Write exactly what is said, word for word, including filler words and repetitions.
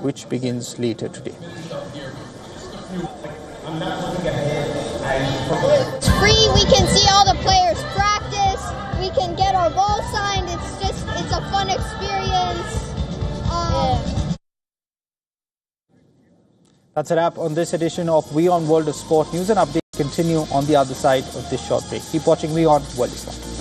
which begins later today. It's free. We can see all the players practice. We can get our ball signed. It's just, it's a fun experience. Um, That's a wrap on this edition of WION World of Sport News, and updates continue on the other side of this short break. Keep watching WION World of Sport.